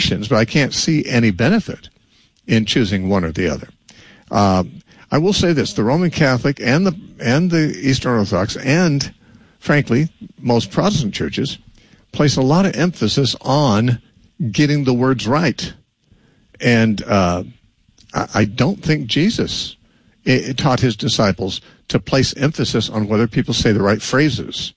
distinctions, but I can't see any benefit in choosing one or the other. I will say this: the Roman Catholic and the Eastern Orthodox, and frankly, most Protestant churches, place a lot of emphasis on getting the words right. And I don't think Jesus taught his disciples to place emphasis on whether people say the right phrases.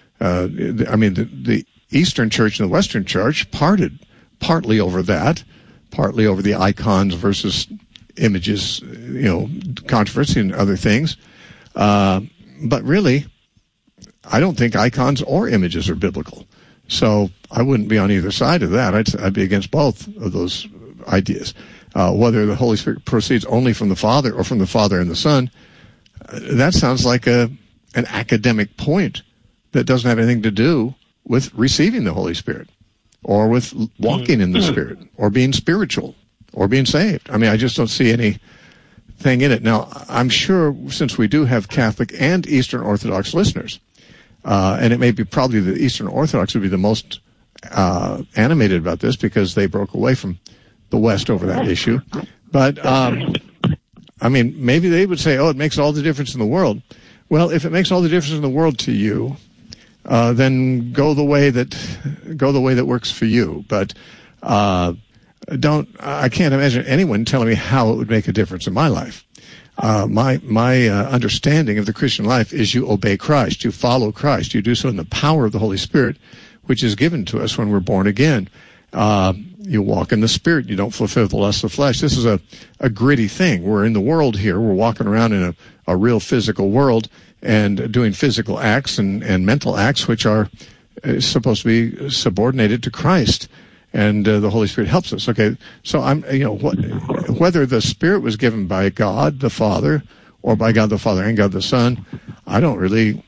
The Eastern Church and the Western Church parted partly over that, partly over the icons versus images, controversy and other things. But really, I don't think icons or images are biblical. So I wouldn't be on either side of that. I'd be against both of those ideas. Whether the Holy Spirit proceeds only from the Father or from the Father and the Son, that sounds like an academic point that doesn't have anything to do with receiving the Holy Spirit or with walking in the Spirit or being spiritual or being saved. I just don't see anything in it. Now, I'm sure since we do have Catholic and Eastern Orthodox listeners, and it may be probably the Eastern Orthodox would be the most animated about this because they broke away from the West over that issue. But, maybe they would say, it makes all the difference in the world. Well, if it makes all the difference in the world to you, then go the way that works for you. But I can't imagine anyone telling me how it would make a difference in my life. My understanding of the Christian life is you obey Christ, you follow Christ, you do so in the power of the Holy Spirit, which is given to us when we're born again. You walk in the Spirit, you don't fulfill the lust of the flesh. This is a gritty thing. We're in the world here. We're walking around in a real physical world and doing physical acts and mental acts which are supposed to be subordinated to Christ. And the Holy Spirit helps us. Okay, so whether the Spirit was given by God the Father or by God the Father and God the Son, I don't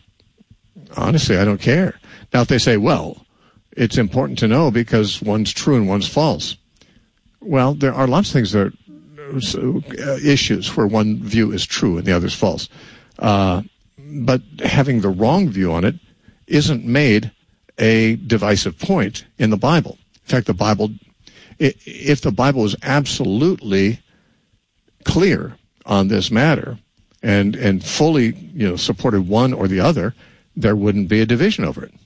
care. Now, if they say, well, it's important to know because one's true and one's false. Well, there are lots of things that are issues where one view is true and the other's false. But having the wrong view on it isn't made a divisive point in the Bible. In fact, if the Bible is absolutely clear on this matter and fully, supported one or the other, there wouldn't be a division over it.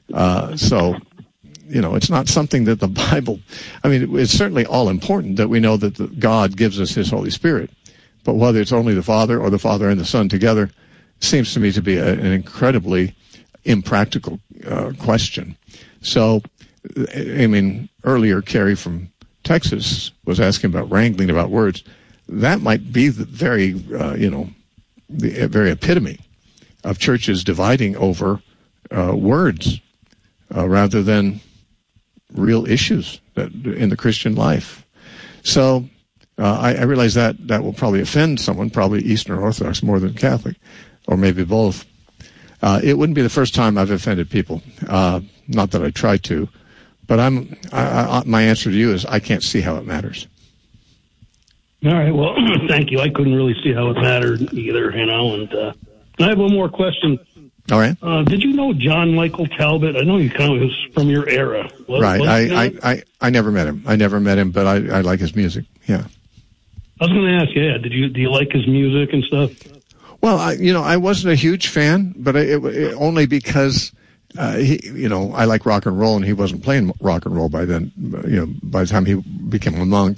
It's not something that the Bible, it's certainly all important that we know that God gives us his Holy Spirit. But whether it's only the Father or the Father and the Son together seems to me to be an incredibly impractical question. So, earlier Carrie from Texas was asking about wrangling about words. That might be the very, the very epitome of churches dividing over words rather than real issues in the Christian life. So I realize that will probably offend someone, probably Eastern Orthodox more than Catholic, or maybe both. It wouldn't be the first time I've offended people. Not that I try to. But my answer to you is I can't see how it matters. All right. Well, thank you. I couldn't really see how it mattered either, And I have one more question. All right. Did you know John Michael Talbot? I know he kind of was from your era. Right. I never met him. But I like his music. Yeah. I was going to ask you, do you like his music and stuff? Well, I wasn't a huge fan, but it only because I like rock and roll, and he wasn't playing rock and roll by then. By the time he became a monk,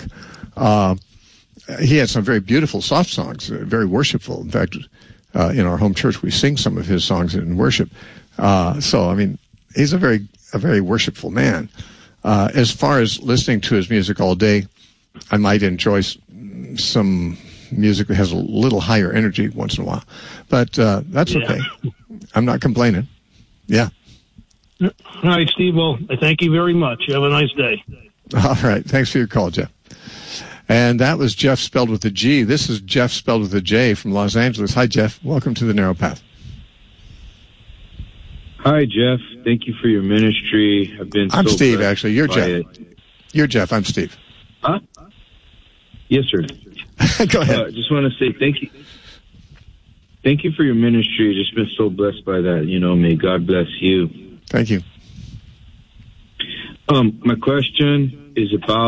he had some very beautiful soft songs, very worshipful. In fact, in our home church, we sing some of his songs in worship. He's a very worshipful man. As far as listening to his music all day, I might enjoy some music that has a little higher energy once in a while, but that's okay. I'm not complaining. Yeah. All right, Steve. Well, I thank you very much. You have a nice day. All right. Thanks for your call, Jeff. And that was Jeff spelled with a G. This is Jeff spelled with a J from Los Angeles. Hi, Jeff. Welcome to the Narrow Path. Hi, Jeff. Thank you for your ministry. I'm Steve, actually. You're Jeff. You're Jeff. I'm Steve. Huh? Yes, sir. Go ahead. I just want to say thank you. Thank you for your ministry. Just been so blessed by that. May God bless you. Thank you. My question is about